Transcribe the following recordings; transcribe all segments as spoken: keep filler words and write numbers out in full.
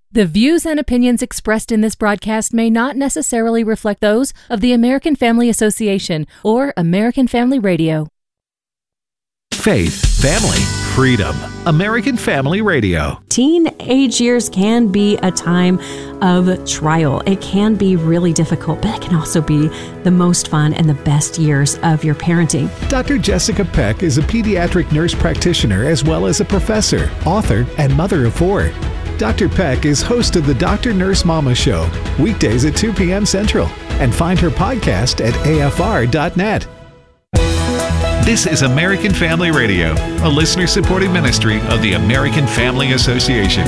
The views and opinions expressed in this broadcast may not necessarily reflect those of the American Family Association or American Family Radio. Faith, family, freedom. American Family Radio. Teenage years can be a time of trial. It can be really difficult, but it can also be the most fun and the best years of your parenting. Doctor Jessica Peck is a pediatric nurse practitioner as well as a professor, author, and mother of four. Doctor Peck is host of the Doctor Nurse Mama Show, weekdays at two p.m. Central, and find her podcast at A F R dot net. This is American Family Radio, a listener-supported ministry of the American Family Association.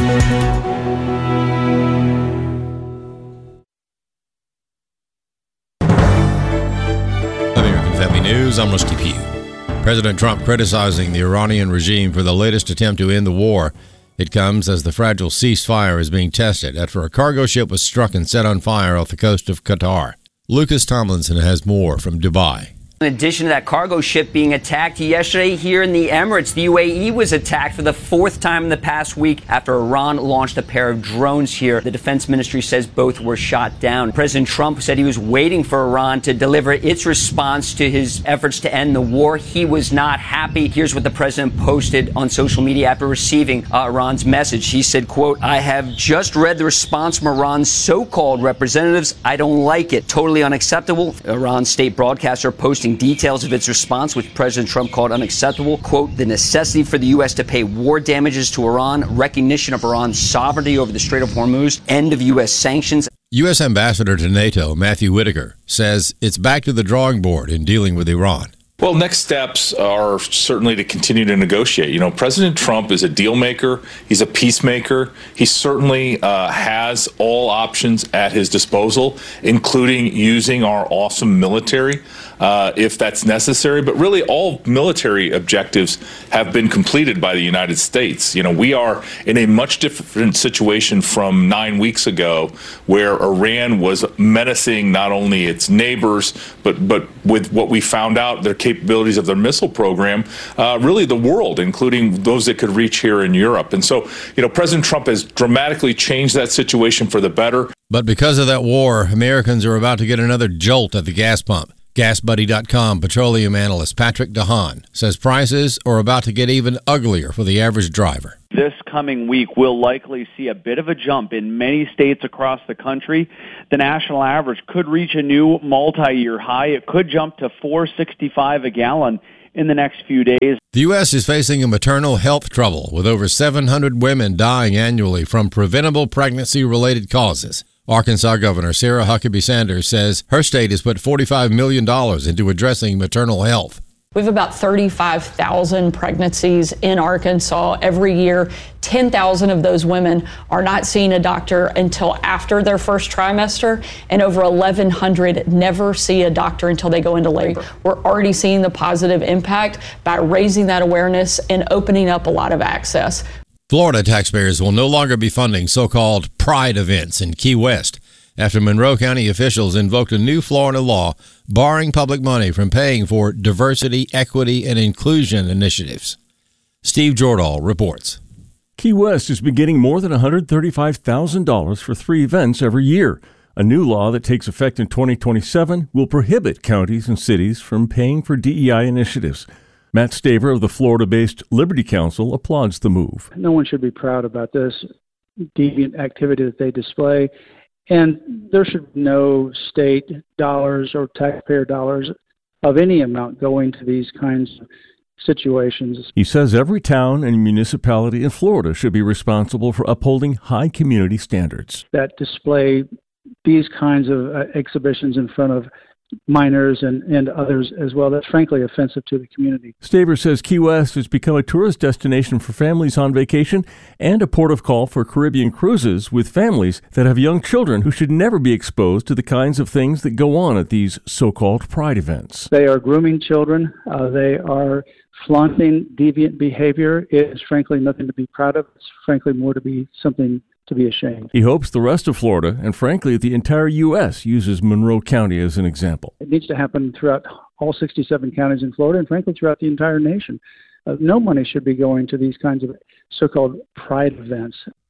American Family News, I'm Rusty Pugh. President Trump criticizing the Iranian regime for the latest attempt to end the war. It comes as the fragile ceasefire is being tested after a cargo ship was struck and set on fire off the coast of Qatar. Lucas Tomlinson has more from Dubai. In addition to that cargo ship being attacked yesterday here in the Emirates, the U A E was attacked for the fourth time in the past week after Iran launched a pair of drones here. The defense ministry says both were shot down. President Trump said he was waiting for Iran to deliver its response to his efforts to end the war. He was not happy. Here's what the president posted on social media after receiving uh, Iran's message. He said, quote, "I have just read the response from Iran's so-called representatives. I don't like it. Totally unacceptable." Iran's state broadcaster posting details of its response, which President Trump called unacceptable. Quote, "The necessity for the U S to pay war damages to Iran, recognition of Iran's sovereignty over the Strait of Hormuz, end of U S sanctions." U S Ambassador to NATO, Matthew Whitaker, says it's back to the drawing board in dealing with Iran. Well, next steps are certainly to continue to negotiate. You know, President Trump is a deal maker. He's a peacemaker. He certainly uh, has all options at his disposal, including using our awesome military uh, if that's necessary. But really, all military objectives have been completed by the United States. You know, we are in a much different situation from nine weeks ago, where Iran was menacing not only its neighbors, but but with what we found out, their capabilities of their missile program, uh, really the world, including those that could reach here in Europe. And so, you know, President Trump has dramatically changed that situation for the better. But because of that war, Americans are about to get another jolt at the gas pump. Gas Buddy dot com petroleum analyst Patrick DeHaan says prices are about to get even uglier for the average driver. This coming week, we'll likely see a bit of a jump in many states across the country. The national average could reach a new multi-year high. It could jump to four sixty-five a gallon in the next few days. The U S is facing a maternal health trouble, with over seven hundred women dying annually from preventable pregnancy-related causes. Arkansas Governor Sarah Huckabee Sanders says her state has put forty-five million dollars into addressing maternal health. We have about thirty-five thousand pregnancies in Arkansas every year. ten thousand of those women are not seeing a doctor until after their first trimester, and over eleven hundred never see a doctor until they go into labor. We're already seeing the positive impact by raising that awareness and opening up a lot of access. Florida taxpayers will no longer be funding so-called pride events in Key West after Monroe County officials invoked a new Florida law barring public money from paying for diversity, equity, and inclusion initiatives. Steve Jordahl reports. Key West has been getting more than one hundred thirty-five thousand dollars for three events every year. A new law that takes effect in twenty twenty-seven will prohibit counties and cities from paying for D E I initiatives. Matt Staver of the Florida-based Liberty Council applauds the move. No one should be proud about this deviant activity that they display, and there should be no state dollars or taxpayer dollars of any amount going to these kinds of situations. He says every town and municipality in Florida should be responsible for upholding high community standards. That display these kinds of uh, exhibitions in front of minors and, and others as well. That's frankly offensive to the community. Staver says Key West has become a tourist destination for families on vacation and a port of call for Caribbean cruises with families that have young children who should never be exposed to the kinds of things that go on at these so-called pride events. They are grooming children. Uh, they are flaunting deviant behavior. It is frankly nothing to be proud of. It's frankly more to be something to be ashamed. He hopes the rest of Florida, and frankly the entire U S, uses Monroe County as an example. It needs to happen throughout all sixty-seven counties in Florida and frankly throughout the entire nation. Uh, no money should be going to these kinds of so-called pride events.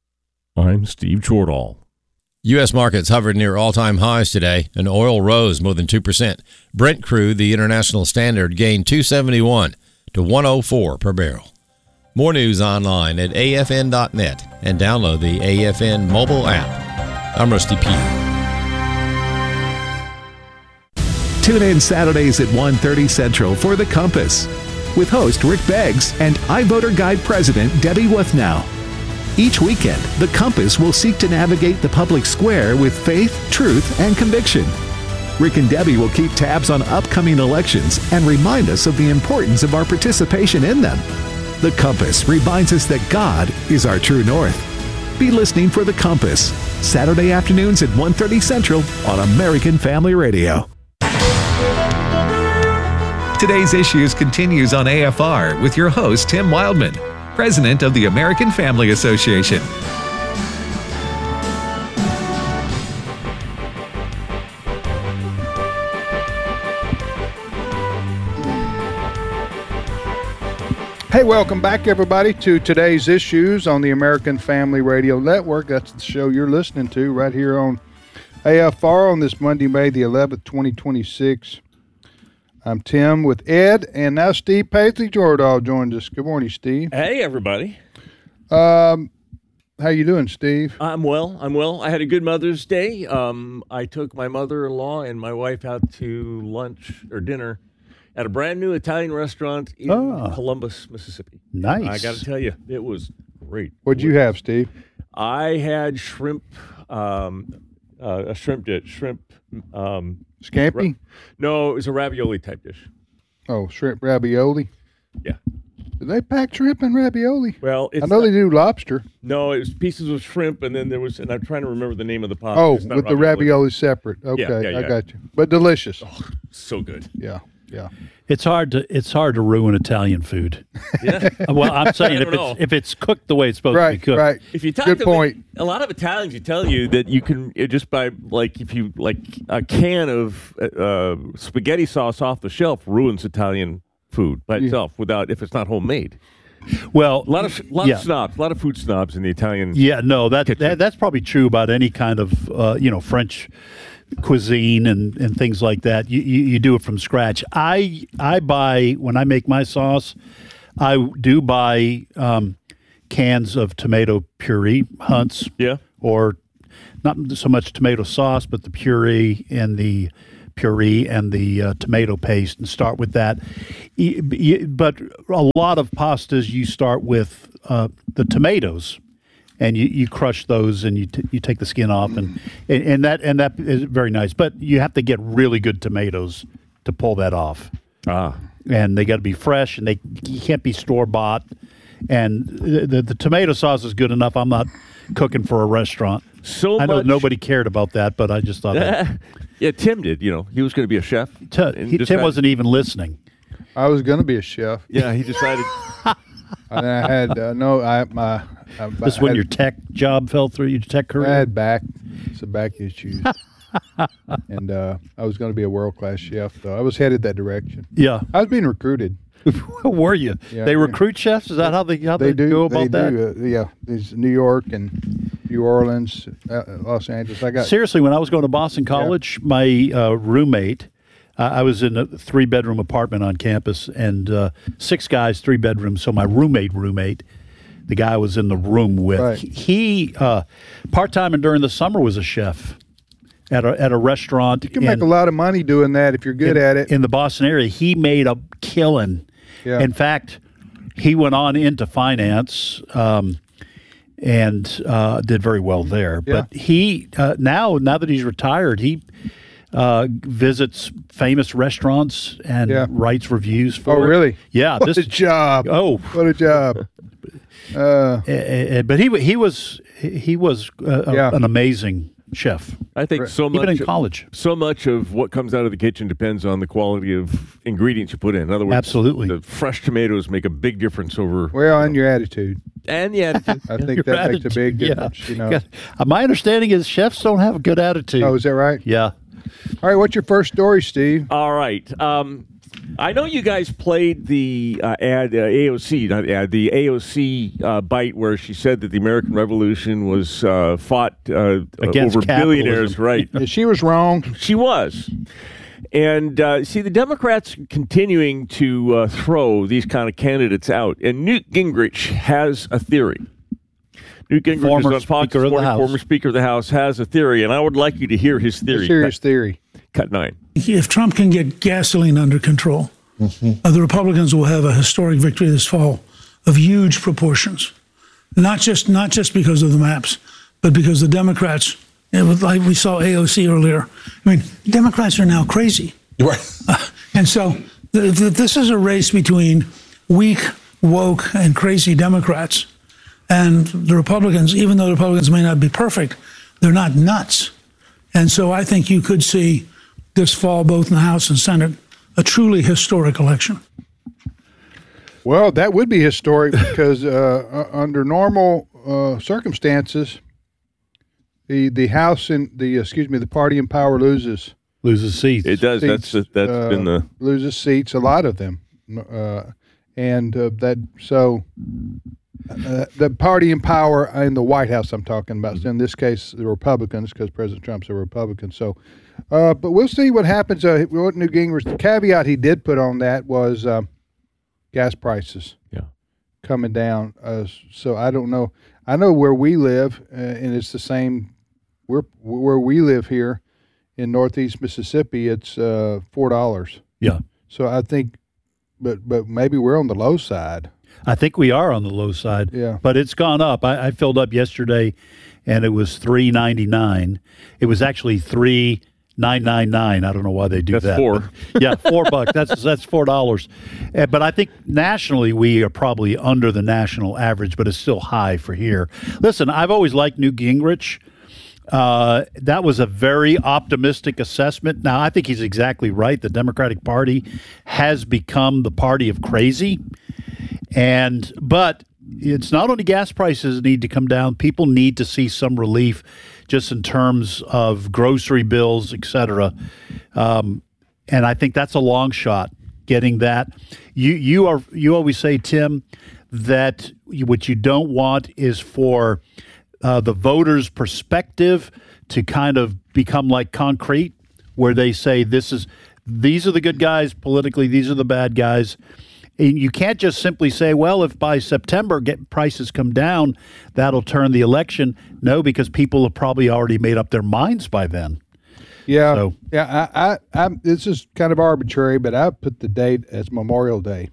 I'm Steve Jordahl. U S markets hovered near all-time highs today, and oil rose more than two percent. Brent crude, the international standard, gained two seventy-one to one oh four per barrel. More news online at A F N dot net and download the A F N mobile app. I'm Rusty Pugh. Tune in Saturdays at one thirty Central for The Compass with host Rick Beggs and iVoter Guide President Debbie Wuthnow. Each weekend, The Compass will seek to navigate the public square with faith, truth, and conviction. Rick and Debbie will keep tabs on upcoming elections and remind us of the importance of our participation in them. The Compass reminds us that God is our true north. Be listening for The Compass, Saturday afternoons at one thirty Central on American Family Radio. Today's Issues continues on A F R with your host, Tim Wildman, President of the American Family Association. Hey, welcome back, everybody, to Today's Issues on the American Family Radio Network. That's the show you're listening to right here on A F R on this Monday, May the eleventh, twenty twenty-six. I'm Tim with Ed, and now Steve Paisley Jordahl joins us. Good morning, Steve. Hey, everybody. Um, how you doing, Steve? I'm well. I'm well. I had a good Mother's Day. Um, I took my mother-in-law and my wife out to lunch or dinner at a brand new Italian restaurant in Oh. Columbus, Mississippi. Nice. I got to tell you, it was great. What'd you have, Steve? I had shrimp, um, uh, a shrimp dish, shrimp. Um, Scampi? ra- no, it was a ravioli type dish. Oh, shrimp ravioli? Yeah. Do they pack shrimp in ravioli? Well, it's I know not- they do lobster. No, it was pieces of shrimp, and then there was, and I'm trying to remember the name of the pot. Oh, It's not with the ravioli separate. Okay, Yeah, yeah, I yeah. got you. But delicious. Oh, so good. Yeah, yeah. It's hard to it's hard to ruin Italian food. Yeah. Well, I'm saying I if don't know. it's if it's cooked the way it's supposed Right, to be cooked. right. If you talk Good to point. A lot of Italians, you tell you that you can uh, just by like if you like a can of uh, spaghetti sauce off the shelf ruins Italian food by Yeah. itself without if it's not homemade. Well, A lot of lot yeah. of snobs, a lot of food snobs in the Italian. Yeah, no, that, that that's probably true about any kind of uh, you know French cuisine and, and things like that. You, you you do it from scratch. I I buy when I make my sauce, I do buy um, cans of tomato puree, Hunt's, yeah, or not so much tomato sauce, but the puree and the puree and the uh, tomato paste, and start with that. Y- y- But a lot of pastas, you start with uh, the tomatoes, and you, you crush those, and you t- you take the skin off, and, and and that and that is very nice. But you have to get really good tomatoes to pull that off. Ah, and they got to be fresh, and they you can't be store bought. And the, the the tomato sauce is good enough. I'm not cooking for a restaurant. So I know much- nobody cared about that, but I just thought that. Yeah, Tim did. You know, he was going to be a chef. T- and he- Tim decided- wasn't even listening. I was going to be a chef. Yeah, he decided. And I had uh, no. I my. I, This is I when had- your tech job fell through, your tech career? I had back, some back issues, and uh, I was going to be a world class chef. Though I was headed that direction. Yeah, I was being recruited. Were you? Yeah, they yeah. recruit chefs? Is that how they how they, They do go about they that? Do, uh, yeah, there's New York and New Orleans, uh, Los Angeles. I got Seriously, when I was going to Boston College, my uh, roommate, uh, I was in a three bedroom apartment on campus, and uh, six guys, three bedrooms. So my roommate, roommate, the guy I was in the room with, Right. he uh, part time and during the summer was a chef at a at a restaurant. You can make a lot of money doing that if you're good in, at it. in the Boston area. He made a killing. Yeah. In fact, he went on into finance. Um, and uh, did very well there. Yeah. But he uh, now, now that he's retired, he uh, visits famous restaurants and Yeah. writes reviews for. Oh, it. really? Yeah. What this a job! Oh, what a job! Uh, eh, eh, but he he was he was uh, a- Yeah. an amazing chef. I think so much. Even in college. So much of what comes out of the kitchen depends on the quality of ingredients you put in. In other words, Absolutely. the fresh tomatoes make a big difference over. well, and your attitude. And the attitude. I think Your that makes a big attitude, yeah. difference. You know. Yeah. Uh, my understanding is chefs don't have a good attitude. Oh, is that right? Yeah. All right. What's your first story, Steve? All right. Um, I know you guys played the uh, ad, uh, A O C, not ad, the A O C uh, bite where she said that the American Revolution was uh, fought uh, Against over billionaires, right? Yeah, she was wrong. She was. And uh, see, the Democrats continuing to uh, throw these kind of candidates out. And Newt Gingrich has a theory. Newt Gingrich Former is on Fox Speaker of the Sports, House. former Speaker of the House, has a theory, and I would like you to hear his theory. A serious cut, theory. Cut nine. If Trump can get gasoline under control, mm-hmm. uh, the Republicans will have a historic victory this fall of huge proportions. Not just not just because of the maps, but because the Democrats, it was like we saw A O C earlier. I mean, Democrats are now crazy. Right. Uh, and so th- th- this is a race between weak, woke, and crazy Democrats. And the Republicans, even though the Republicans may not be perfect, they're not nuts. And so I think you could see this fall, both in the House and Senate, a truly historic election. Well, that would be historic because uh, under normal uh, circumstances, the the House and the excuse me the party in power loses loses seats. It does. Seats, that's that's uh, been the loses seats. A lot of them, uh, and uh, that so. Uh, the party in power in the White House I'm talking about. So in this case, the Republicans, because President Trump's a Republican. So, uh, but we'll see what happens. Uh, what Newt Gingrich, the caveat he did put on that was uh, gas prices yeah. coming down. Uh, so I don't know. I know where we live, uh, and it's the same. We're where we live here in Northeast Mississippi. It's uh, four dollars. Yeah. So I think, but but maybe we're on the low side. I think we are on the low side. Yeah. But it's gone up. I, I filled up yesterday, and it was three ninety-nine. It was actually three nine nine nine. I don't know why they do that's that. Four. But, yeah, four bucks. That's that's four dollars. Uh, but I think nationally we are probably under the national average, but it's still high for here. Listen, I've always liked Newt Gingrich. Uh, that was a very optimistic assessment. Now, I think he's exactly right. The Democratic Party has become the party of crazy. And but it's not only gas prices need to come down. People need to see some relief just in terms of grocery bills, et cetera. Um, and I think that's a long shot, getting that. You you are you always say, Tim, that what you don't want is for uh, the voters' perspective to kind of become like concrete, where they say this is these are the good guys politically, these are the bad guys. And you can't just simply say, well, if by September get prices come down, that'll turn the election. No, because people have probably already made up their minds by then. Yeah, so, yeah. I, I, I, this is kind of arbitrary, but I put the date as Memorial Day.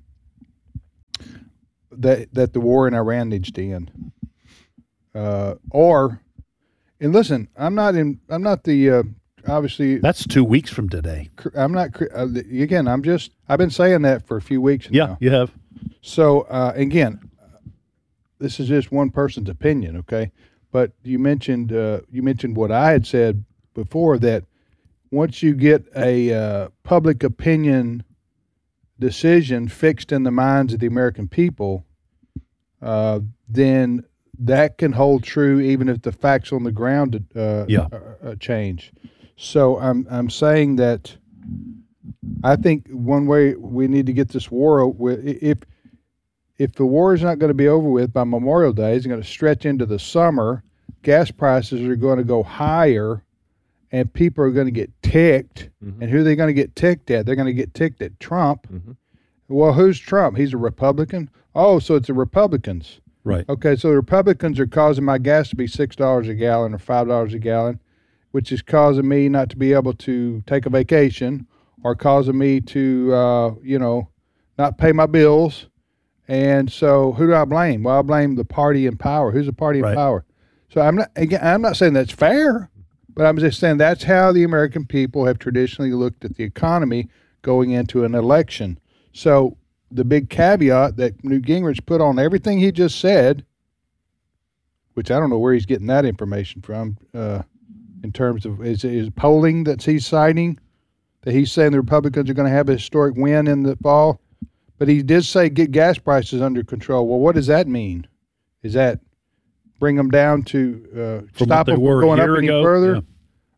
That that the war in Iran needs to end. Uh, or, and listen, I'm not in. I'm not the. Uh, Obviously, that's two weeks from today. I'm not uh, again. I'm just. I've been saying that for a few weeks now. Yeah, you have. So uh, again, this is just one person's opinion, okay? But you mentioned uh, you mentioned what I had said before, that once you get a uh, public opinion decision fixed in the minds of the American people, uh, then that can hold true even if the facts on the ground uh, yeah. uh, change. So I'm I'm saying that I think one way we need to get this war with, if if the war is not going to be over with by Memorial Day, it's going to stretch into the summer. Gas prices are going to go higher, and people are going to get ticked. Mm-hmm. And who are they going to get ticked at? They're going to get ticked at Trump. Mm-hmm. Well, who's Trump? He's a Republican. Oh, so it's the Republicans. Right. Okay, so the Republicans are causing my gas to be six dollars a gallon or five dollars a gallon, which is causing me not to be able to take a vacation, or causing me to, uh, you know, not pay my bills. And so who do I blame? Well, I blame the party in power. Who's the party in right. power? So I'm not, again, I'm not saying that's fair, but I'm just saying that's how the American people have traditionally looked at the economy going into an election. So the big caveat that Newt Gingrich put on everything he just said, which I don't know where he's getting that information from, uh, in terms of is, is polling that he's citing, that he's saying the Republicans are going to have a historic win in the fall. But he did say get gas prices under control. Well, what does that mean? Is that bring them down to uh, stop them from going up any further? Yeah.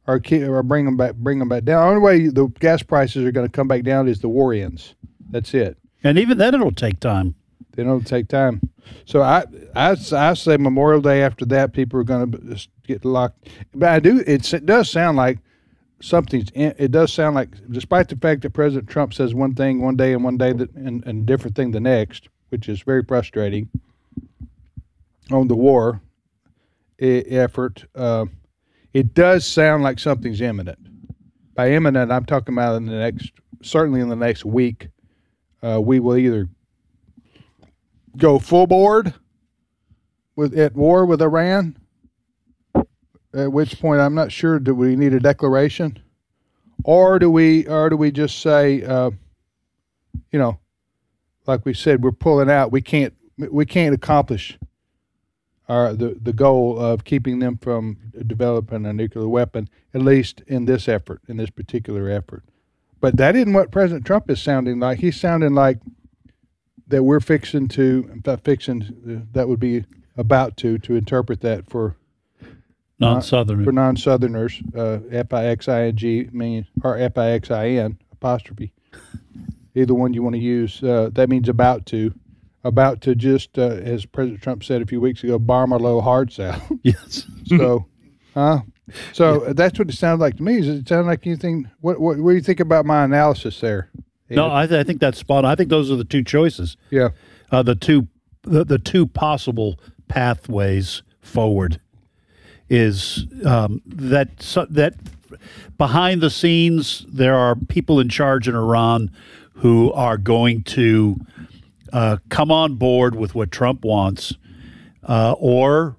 or keep, or bring them back, bring them back down. The only way the gas prices are going to come back down is the war ends. That's it. And even then, it'll take time. Then it'll take time. So I, I, I say Memorial Day after that, people are going to get locked. But I do. It's, it does sound like something's. In, it does sound like, despite the fact that President Trump says one thing one day and one day that and, and a different thing the next, which is very frustrating. On the war effort, uh, it does sound like something's imminent. By imminent, I'm talking about in the next, certainly in the next week, uh, we will either go full board with at war with Iran, at which point I'm not sure, do we need a declaration, or do we, or do we just say, uh, you know, like we said, we're pulling out. We can't, we can't accomplish our the the goal of keeping them from developing a nuclear weapon, at least in this effort, in this particular effort. But that isn't what President Trump is sounding like. He's sounding like that we're fixing to, in fact, fixing, that would be about to, to interpret that for non-Southerners. For non-Southerners, uh, F I X I N G, mean, or F I X I N, apostrophe. Either one you want to use. Uh, that means about to. About to just, uh, as President Trump said a few weeks ago, bomb our little hearts out. Yes. So, huh? So yeah. That's what it sounds like to me. Does it sound like anything? What, what, what do you think about my analysis there? Ed? No, I, th- I think that's spot on. I think those are the two choices. Yeah. Uh, the two, the, the two possible pathways forward is um, that so, that behind the scenes there are people in charge in Iran who are going to Uh, come on board with what Trump wants, uh, or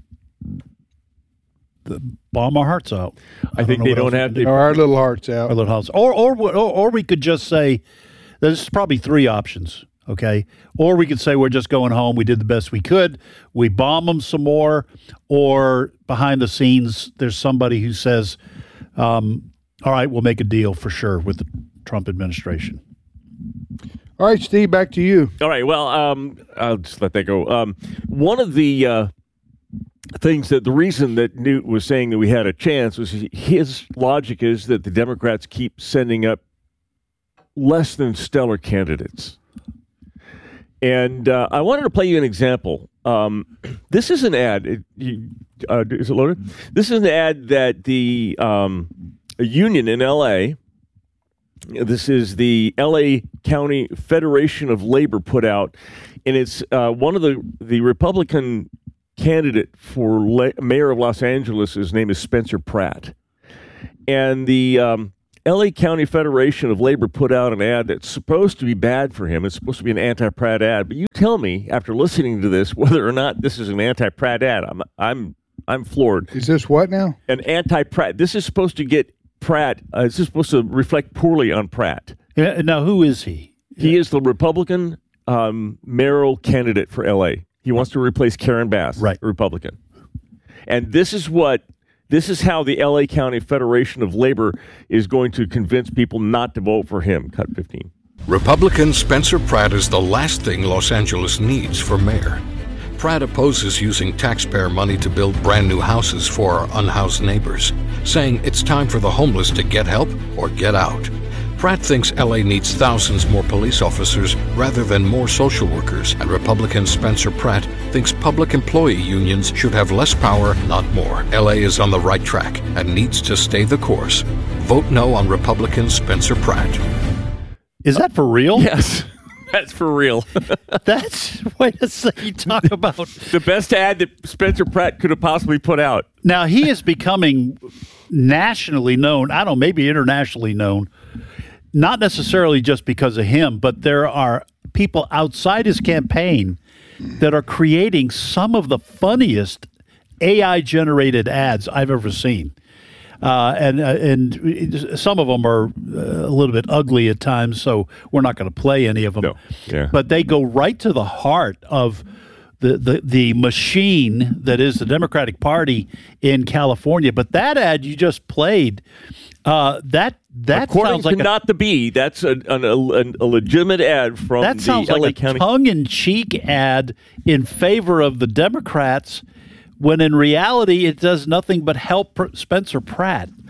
the, bomb our hearts out. I, I think don't they don't have to, or our little hearts out. Our little hearts, or, or or or we could just say there's probably three options. Okay, or we could say we're just going home. We did the best we could. We bomb them some more, or behind the scenes there's somebody who says, um, "All right, we'll make a deal for sure with the Trump administration." All right, Steve, back to you. All right, well, um, I'll just let that go. Um, one of the uh, things that the reason that Newt was saying that we had a chance was his logic is that the Democrats keep sending up less than stellar candidates. And uh, I wanted to play you an example. Um, this is an ad. It, you, uh, is it loaded? This is an ad that the um, a union in L A, this is the L A County Federation of Labor put out, and it's uh, one of the, the Republican candidate for La- mayor of Los Angeles. His name is Spencer Pratt. And the um, L A County Federation of Labor put out an ad that's supposed to be bad for him. It's supposed to be an anti-Pratt ad. But you tell me, after listening to this, whether or not this is an anti-Pratt ad. I'm I'm I'm floored. Is this what now? An anti-Pratt. This is supposed to get Pratt, uh, this is supposed to reflect poorly on Pratt. Yeah, now, who is he? He is the Republican um, mayoral candidate for L A. He wants to replace Karen Bass, right? Republican. And this is what, this is how the L A County Federation of Labor is going to convince people not to vote for him. Cut fifteen. Republican Spencer Pratt is the last thing Los Angeles needs for mayor. Pratt opposes using taxpayer money to build brand new houses for our unhoused neighbors, saying it's time for the homeless to get help or get out. Pratt thinks L A needs thousands more police officers rather than more social workers, and Republican Spencer Pratt thinks public employee unions should have less power, not more. L A is on the right track and needs to stay the course. Vote no on Republican Spencer Pratt. Is that for real? Yes. That's for real. That's, wait a second, you talk about the best ad that Spencer Pratt could have possibly put out. Now, he is becoming nationally known, I don't know, maybe internationally known, not necessarily just because of him, but there are people outside his campaign that are creating some of the funniest A I-generated ads I've ever seen. Uh, and uh, and some of them are uh, a little bit ugly at times, so we're not going to play any of them. No. Yeah. But they go right to the heart of the, the, the machine that is the Democratic Party in California. But that ad you just played, uh, that that According sounds like to a, Not the Bee, that's a, an, a, a legitimate ad from that the sounds L A like County. a tongue-in-cheek ad in favor of the Democrats, when in reality it does nothing but help Spencer Pratt.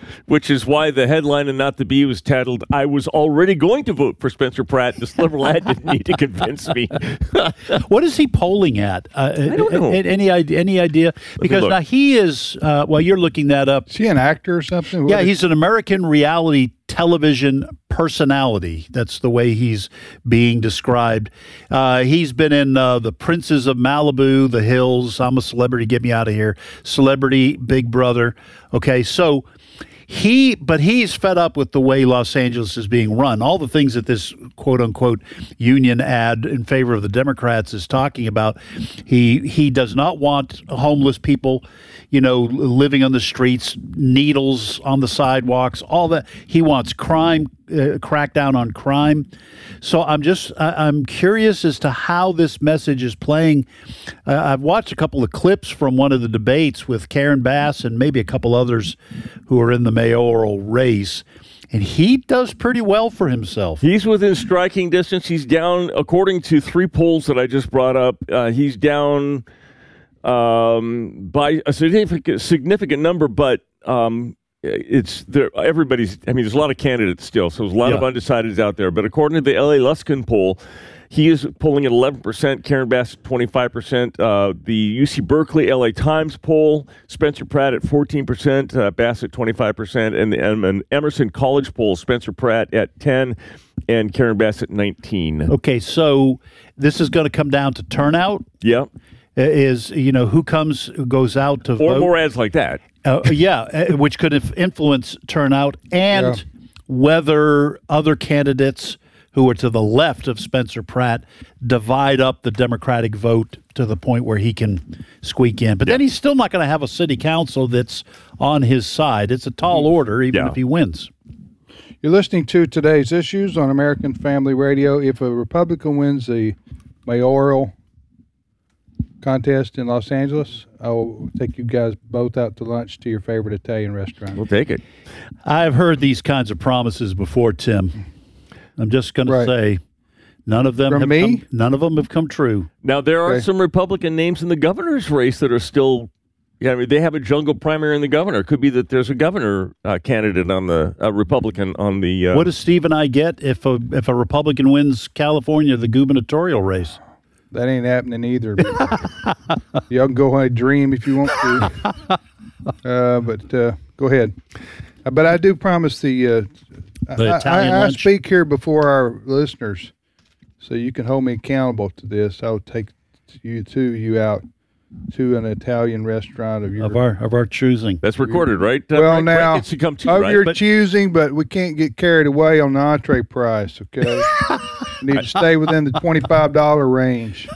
which is why the headline and not the bee was titled, "I was already going to vote for Spencer Pratt. This liberal ad didn't need to convince me." What is he polling at? Uh, I don't know. Any idea? Any idea? Because now he is, uh, well, you're looking that up. Is he an actor or something? What Yeah, is- he's an American reality television personality. That's the way he's being described. Uh, he's been in uh, The Princes of Malibu, The Hills, I'm a Celebrity, Get Me Out of Here, Celebrity, Big Brother. Okay, so he, but he's fed up with the way Los Angeles is being run. All the things that this quote-unquote union ad in favor of the Democrats is talking about. He he does not want homeless people, you know, living on the streets, needles on the sidewalks, all that. He wants crime, uh, crackdown on crime. So I'm just, I, I'm curious as to how this message is playing. Uh, I've watched a couple of clips from one of the debates with Karen Bass and maybe a couple others who are in the mayoral race. And he does pretty well for himself. He's within striking distance. He's down, according to three polls that I just brought up, uh, he's down um, by a significant significant number, but um, it's there. Everybody's. I mean, there's a lot of candidates still, so there's a lot Yeah. of undecideds out there. But according to the L A Luskin poll, he is polling at eleven percent. Karen Bass at twenty-five percent. Uh, the U C Berkeley L A Times poll, Spencer Pratt at fourteen percent, uh, Bass at twenty-five percent, and the um, and Emerson College poll, Spencer Pratt at ten, and Karen Bass at nineteen. Okay, so this is going to come down to turnout. Yeah. Is, you know, who comes, who goes out to Or vote. more ads like that. Uh, yeah, uh, which could inf- influence turnout, and Yeah. whether other candidates who are to the left of Spencer Pratt divide up the Democratic vote to the point where he can squeak in. But then he's still not going to have a city council that's on his side. It's a tall order, even Yeah. if he wins. You're listening to Today's Issues on American Family Radio. If a Republican wins the mayoral contest in Los Angeles, I will take you guys both out to lunch to your favorite Italian restaurant. We'll take it. I've heard these kinds of promises before, Tim. I'm just going Right. to say none of them From have me? come, none of them have come true. Now, there are Okay. some Republican names in the governor's race that are still, yeah, I mean, they have a jungle primary in the governor. It could be that there's a governor uh, candidate on the, a Republican on the. Uh, What does Steve and I get if a if a Republican wins California, the gubernatorial race? That ain't happening either. Y'all can go ahead and dream if you want to. Uh, but uh, go ahead. Uh, But I do promise the. Uh, The I, Italian I, I lunch? speak here before our listeners, so you can hold me accountable to this. I'll take you two you out to an Italian restaurant of your Of our of our choosing. That's recorded, right? Uh, well Frank- Frank now gets to come too, of right? your But- choosing, but we can't get carried away on the entree price. Okay, you need to stay within the twenty-five dollar range.